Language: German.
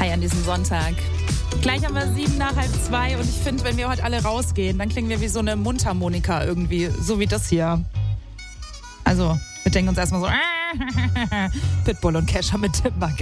feiern diesen Sonntag. Gleich haben wir 2:07 und ich finde, wenn wir heute alle rausgehen, dann klingen wir wie so eine Mundharmonika irgendwie, so wie das hier. Also, wir denken uns erstmal so, Pitbull und Kesha mit Timber.